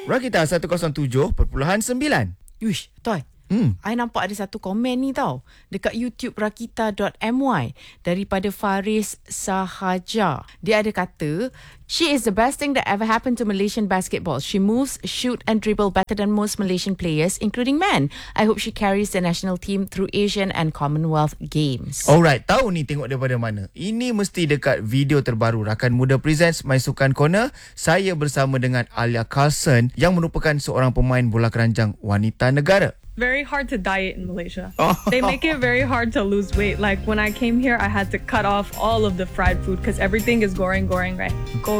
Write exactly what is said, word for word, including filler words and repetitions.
Rakita seratus tujuh perpuluhan sembilan. Uish, Toy. Hmm. I nampak ada satu komen ni tau dekat YouTube rakita dot my daripada Faris Sahaja. Dia ada kata, she is the best thing that ever happened to Malaysian basketball. She moves, shoot and dribble better than most Malaysian players, including men. I hope she carries the national team through Asian and Commonwealth Games. Alright, tahu ni tengok daripada mana? Ini mesti dekat video terbaru Rakan Muda Presents My Sukan Corner. Saya bersama dengan Alia Carlson yang merupakan seorang pemain bola keranjang wanita negara. Very hard to diet in Malaysia. They make it very hard to lose weight. Like when I came here, I had to cut off all of the fried food because everything is goreng goreng, right? Go